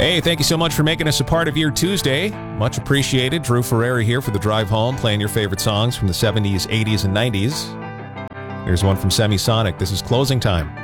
Hey, thank you so much for making us a part of your Tuesday. Much appreciated. Drew Ferrari here for the drive home, playing your favorite songs from the 70s, 80s, and 90s. Here's one from Semisonic. This is Closing Time.